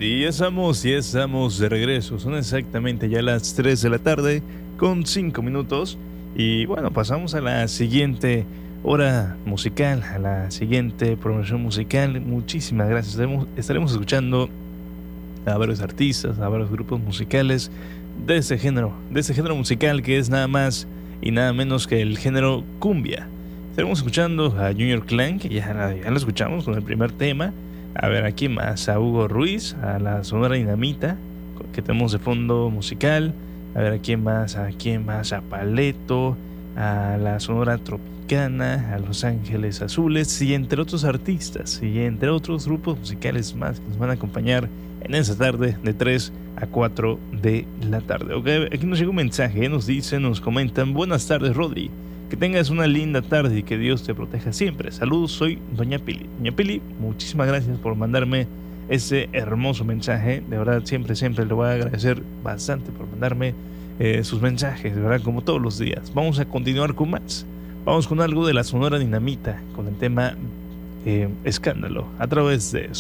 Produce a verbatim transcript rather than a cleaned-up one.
Y ya estamos, ya estamos de regreso. Son exactamente ya las tres de la tarde con cinco minutos. Y bueno, pasamos a la siguiente hora musical, a la siguiente promoción musical. Muchísimas gracias. Estaremos, estaremos escuchando a varios artistas, a varios grupos musicales de este género, de este género musical que es nada más y nada menos que el género cumbia. Estaremos escuchando a Junior Clan, que ya, ya lo escuchamos con el primer tema. A ver, aquí más a Hugo Ruiz, a la Sonora Dinamita, que tenemos de fondo musical. A ver, a quién más, a quién más, a Paleto, a la Sonora Tropicana, a Los Ángeles Azules y entre otros artistas y entre otros grupos musicales más que nos van a acompañar en esta tarde de tres a cuatro de la tarde. Okay, aquí nos llega un mensaje, nos dicen, nos comentan: buenas tardes, Rodri. Que tengas una linda tarde y que Dios te proteja siempre. Saludos, soy Doña Pili. Doña Pili, muchísimas gracias por mandarme ese hermoso mensaje. De verdad, siempre, siempre le voy a agradecer bastante por mandarme eh, sus mensajes, de verdad, como todos los días. Vamos a continuar con más. Vamos con algo de la Sonora Dinamita, con el tema eh, Escándalo, a través de